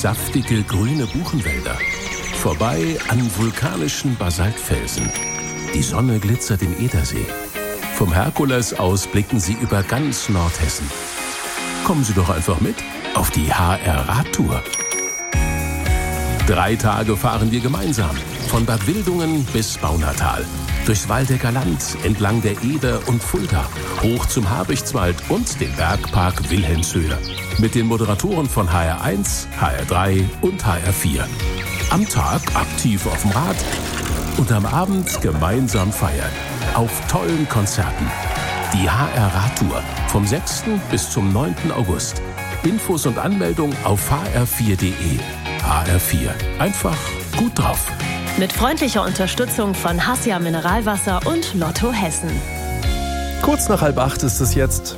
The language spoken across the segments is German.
saftige grüne Buchenwälder. Vorbei an vulkanischen Basaltfelsen. Die Sonne glitzert im Edersee. Vom Herkules aus blicken Sie über ganz Nordhessen. Kommen Sie doch einfach mit auf die HR-Radtour. 3 Tage fahren wir gemeinsam. Von Bad Wildungen bis Baunatal. Durchs Waldecker Land, entlang der Eder und Fulda. Hoch zum Habichtswald und den Bergpark Wilhelmshöhe. Mit den Moderatoren von HR1, HR3 und HR4. Am Tag aktiv auf dem Rad und am Abend gemeinsam feiern. Auf tollen Konzerten. Die HR-Radtour vom 6. bis zum 9. August. Infos und Anmeldung auf hr4.de. HR4. Einfach gut drauf. Mit freundlicher Unterstützung von Hassia Mineralwasser und Lotto Hessen. Kurz nach 7:30 ist es jetzt.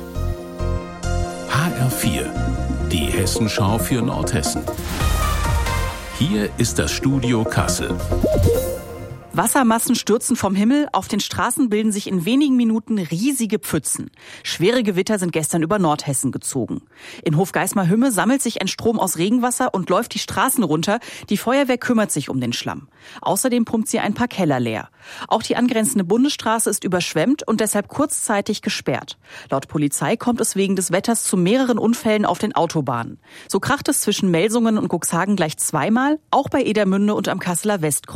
HR4. Die Hessenschau für Nordhessen. Hier ist das Studio Kassel. Wassermassen stürzen vom Himmel, auf den Straßen bilden sich in wenigen Minuten riesige Pfützen. Schwere Gewitter sind gestern über Nordhessen gezogen. In Hofgeismar-Hümme sammelt sich ein Strom aus Regenwasser und läuft die Straßen runter. Die Feuerwehr kümmert sich um den Schlamm. Außerdem pumpt sie ein paar Keller leer. Auch die angrenzende Bundesstraße ist überschwemmt und deshalb kurzzeitig gesperrt. Laut Polizei kommt es wegen des Wetters zu mehreren Unfällen auf den Autobahnen. So kracht es zwischen Melsungen und Cuxhagen gleich zweimal, auch bei Edermünde und am Kasseler Westkreuz.